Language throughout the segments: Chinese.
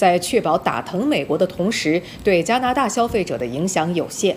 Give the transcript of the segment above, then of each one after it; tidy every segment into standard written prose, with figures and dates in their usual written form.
在确保打疼美国的同时，对加拿大消费者的影响有限。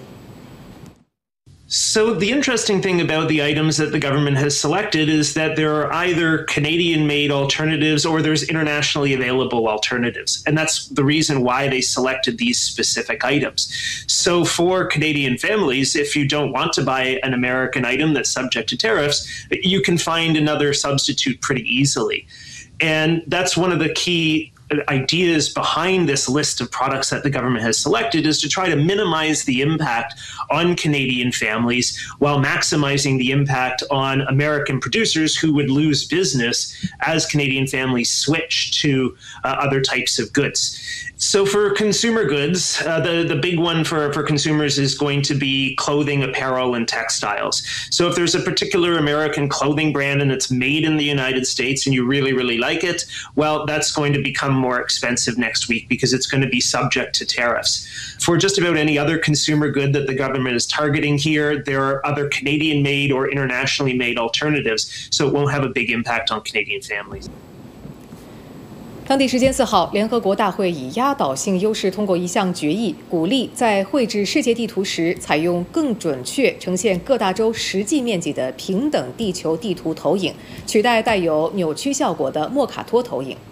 So the interesting thing about the items that the government has selected is that there are either Canadian-made alternatives or there's internationally available alternatives. And that's the reason why they selected these specific items. So for Canadian families, if you don't want to buy an American item that's subject to tariffs, you can find another substitute pretty easily. And that's one of the key ideas behind this list of products that the government has selected, is to try to minimize the impact on Canadian families while maximizing the impact on American producers who would lose business as Canadian families switch to other types of goods. So for consumer goods, the big one for consumers is going to be clothing, apparel, and textiles. So if there's a particular American clothing brand and it's made in the United States and you really, really like it, well, that's going to become more expensive next week because it's going to be subject to tariffs. For just about any other consumer good that the government is targeting here, there are other Canadian-made or internationally made alternatives, so it won't have a big impact on Canadian families. 当地时间4号，联合国大会以压倒性优势通过一项决议，鼓励在绘制世界地图时采用更准确呈现各大洲实际面积的平等地球地图投影，取代带有扭曲效果的莫卡托投影。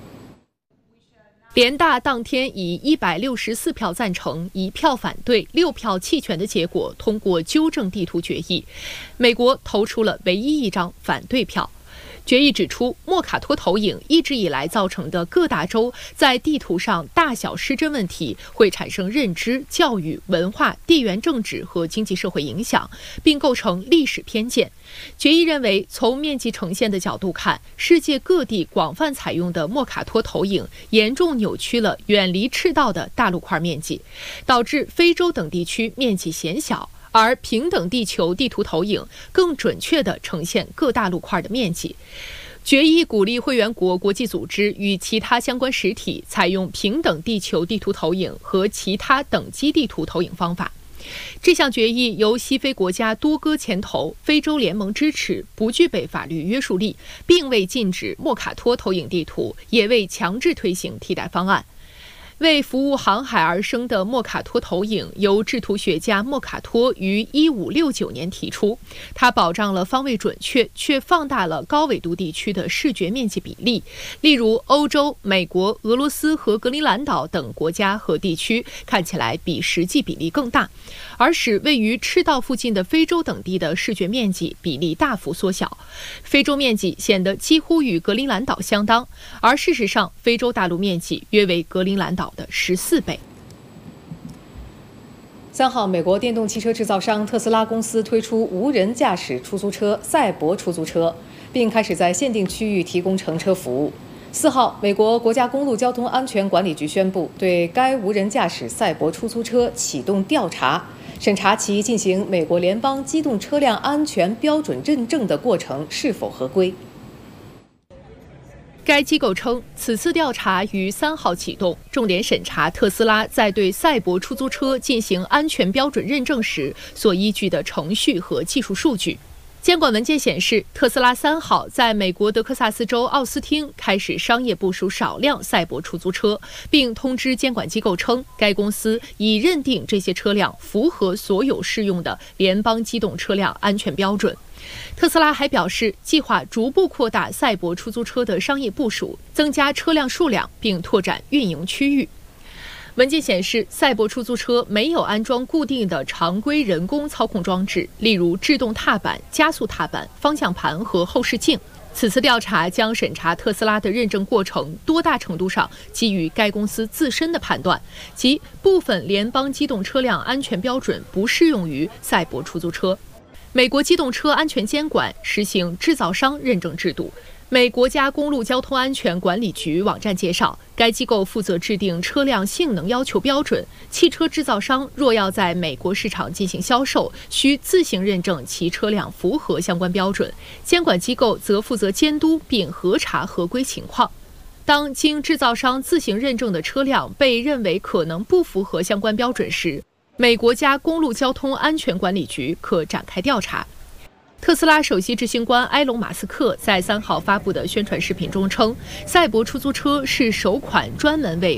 联大当天以164票赞成、1票反对、6票弃权的结果通过纠正地图决议，美国投出了唯一一张反对票。决议指出，莫卡托投影一直以来造成的各大洲在地图上大小失真问题，会产生认知、教育、文化、地缘政治和经济社会影响，并构成历史偏见。决议认为，从面积呈现的角度看，世界各地广泛采用的莫卡托投影严重扭曲了远离赤道的大陆块面积，导致非洲等地区面积减小。而平等地球地图投影更准确地呈现各大陆块的面积。决议鼓励会员国、国际组织与其他相关实体采用平等地球地图投影和其他等级地图投影方法。这项决议由西非国家多搁牵头，非洲联盟支持，不具备法律约束力，并未禁止莫卡托投影地图，也未强制推行替代方案。为服务航海而生的莫卡托投影由制图学家莫卡托于1569年提出，它保障了方位准确，却放大了高纬度地区的视觉面积比例。例如，欧洲、美国、俄罗斯和格陵兰岛等国家和地区看起来比实际比例更大，而使位于赤道附近的非洲等地的视觉面积比例大幅缩小。非洲面积显得几乎与格陵兰岛相当，而事实上，非洲大陆面积约为格陵兰岛的14倍。 3号，美国电动汽车制造商特斯拉公司推出无人驾驶出租车赛博出租车，并开始在限定区域提供乘车服务。4号，美国国家公路交通安全管理局宣布，对该无人驾驶赛博出租车启动调查，审查其进行美国联邦机动车辆安全标准认证的过程是否合规。 该机构称，此次调查于3号启动，重点审查特斯拉在对赛博出租车进行安全标准认证时所依据的程序和技术数据。监管文件显示，特斯拉3号在美国德克萨斯州奥斯汀开始商业部署少量赛博出租车，并通知监管机构称，该公司已认定这些车辆符合所有适用的联邦机动车辆安全标准。特斯拉还表示，计划逐步扩大赛博出租车的商业部署，增加车辆数量，并拓展运营区域。文件显示，赛博出租车没有安装固定的常规人工操控装置，例如制动踏板、加速踏板、方向盘和后视镜。此次调查将审查特斯拉的认证过程多大程度上基于该公司自身的判断，即部分联邦机动车辆安全标准不适用于赛博出租车。美国机动车安全监管实行制造商认证制度。美国家公路交通安全管理局网站介绍，该机构负责制定车辆性能要求标准。汽车制造商若要在美国市场进行销售，需自行认证其车辆符合相关标准。监管机构则负责监督并核查合规情况。当经制造商自行认证的车辆被认为可能不符合相关标准时，美国家公路交通安全管理局可展开调查。特斯拉首席执行官埃隆·马斯克在3号发布的宣传视频中称，赛博出租车是首款专门为